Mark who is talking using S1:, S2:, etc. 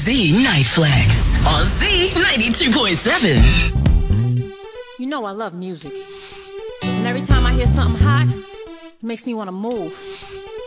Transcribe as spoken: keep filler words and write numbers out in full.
S1: Z Night Flex on Z ninety-two point seven.
S2: You know I love music. And every time I hear something hot, it makes me want to move.